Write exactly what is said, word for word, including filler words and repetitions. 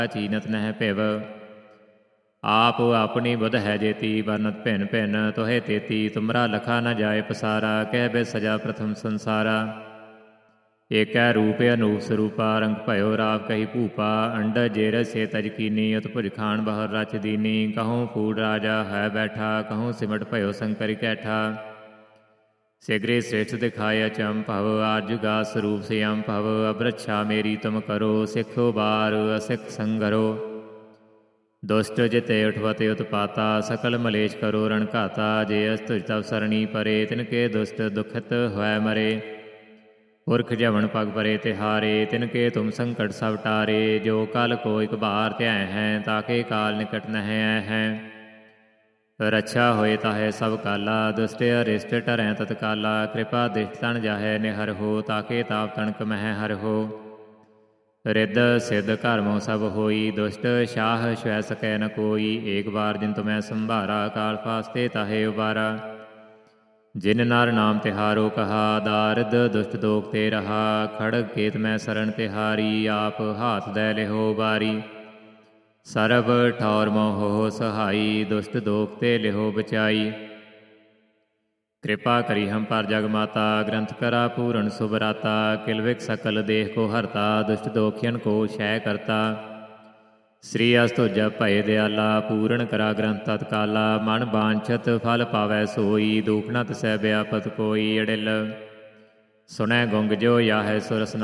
ਚੀਨਤ ਨਹਿ ਭਿਵ। ਆਪ ਆਪਣੀ ਬੁਧ ਹੈ ਜੇਤੀ ਵਰਨਤ ਭਿੰਨ ਭਿੰਨ ਤੋਹੇ ਤੇਤੀ। ਤੁਮਰਾ ਲਖਾ ਨ ਜਾਏ ਪਸਾਰਾ ਕਹਿ ਬਿ ਸਜਾ ਪ੍ਰਥਮ ਸੰਸਾਰਾ। ਏਕੈ ਰੂਪ ਅਨੂਪ ਸਰੂਪਾ ਰੰਗ ਭਇਓ ਰਾਵ ਕਹੀ ਭੂਪਾ। ਅੰਡਜ ਜੇਰ ਸੇ ਤਜ ਕੀਨੀ ਉਤ ਭੁਜ ਖਾਨ ਬਹਰ ਰਚ ਦੀਨੀ। ਕਹੂੰ ਫੂੜ ਰਾਜਾ ਹੈ ਬੈਠਾ ਕਹੂੰ ਸਿਮਟ ਭਇਓ ਸੰਕਰ ਕੈਠਾ। ਸਿਗਰੇ ਸ੍ਰੇਸ਼ਟ ਦਿਖਾਇ ਅਚਮ ਭਵ ਆਜੁਗਾ ਸਰੂਪ ਸਿਯਮ ਭਵ। ਅਬਰਛਾ ਮੇਰੀ ਤੁਮ ਕਰੋ ਸਿੱਖੋ ਬਾਰ ਅਸਿਖ ਸੰਗਰੋ। ਦੁਸ਼ਟ ਜਿਤੇ ਉਠਵਤੇ ਉਤਪਾਤਾ ਸਕਲ ਮਲੇਸ਼ ਕਰੋ ਰਣ ਘਾਤਾ। ਜੇ ਅਸ ਤੁਜ ਤਵ ਸਰਣੀ ਪਰੇ ਤਿਨਕੇ ਦੁਸ਼ਟ ਦੁਖਿਤ ਹੋਇ ਮਰੇ। ਪੁਰਖ ਜਵਨ ਪਗ ਪਰੇ ਤਿਹਾਰੇ ਤਿਨਕੇ ਤੁਮ ਸੰਕਟ ਸਭ ਟਾਰੇ। ਜੋ ਕਲ ਕੋ ਇਕ ਬਾਰ ਧਿਆਇ ਹੈ ਤਾਕੇ ਕਾਲ ਨਿਕਟ ਨਹਿ ਆਇ ਹੈ। ਰੱਛਾ ਹੋਏ ਤਾਹੇ ਸਭ ਕਾਲਾ ਦੁਸ਼ਟ ਅਰਿਸ਼ਟ ਟਰੈ ਤਤਕਾਲਾ। ਕਿਰਪਾ ਦਿਸ਼ਟ ਤਨ ਜਾਹੇ ਨਿਹਰ ਹੋ ਤਾਕੇ ਤਾਪ ਤਣਕ ਮਹਿ ਹਰ ਹੋ। ਰਿੱਧ ਸਿੱਧ ਘਰ ਮੋ ਸਭ ਹੋਈ ਦੁਸ਼ਟ ਸ਼ਾਹ ਸ਼ਵੈ ਸਕੈ ਨ ਕੋਈ। ਏਕ ਬਾਰ ਜਿਨ ਤੁਮੈ ਸੰਭਾਰਾ ਕਾਲ ਫਾਸਤੇ ਤਾਹੇ ਉਬਾਰਾ। ਜਿਨ ਨਰ ਨਾਮ ਤਿਹਾਰੋ ਕਹਾ ਦਾਰਿਦ ਦੁਸ਼ਟ ਦੋਖ ਤੇ ਰਹਾ। ਖੜਗ ਕੇਤ ਮੈਂ ਸਰਣ ਤਿਹਾਰੀ ਆਪ ਹਾਥ ਦੈ ਲਿਹੋ ਬਾਰੀ। ਸਰਬ ਠੌਰ ਮੋਹ ਸਹਾਈ ਦੁਸ਼ਟ ਦੋਖ ਤੇ ਲਿਹੋ ਬਚਾਈ। ਕਿਰਪਾ ਕਰੀ ਹਮ ਪਰ ਜਗ ਮਾਤਾ ਗ੍ਰੰਥ ਕਰਾ ਪੂਰਨ ਸੁਭਰਾਤਾ। ਕਿਲਵਿਕ ਸਕਲ ਦੇਹ ਕੋ ਹਰਤਾ ਦੁਸ਼ਟ ਦੋਖੀਅਨ ਕੋ ਸ਼ੈ ਕਰਤਾ। ਸ੍ਰੀ ਅਸਤੁਜ ਭਏ ਦਿਆਲਾ ਪੂਰਨ ਕਰਾ ਗ੍ਰੰਥ ਤਤਕਾਲਾ। ਮਨ ਬਾਂਛਤ ਫਲ ਪਾਵੈ ਸੋਈ ਦੁਖ ਨ ਤਿਸੈ ਬਿਆਪਤ ਕੋਈ। ਅੜਿਲ ਸੁਣੈ ਗੁੰਗ ਜੋ ਯਾਹੈ ਸੁਰਸ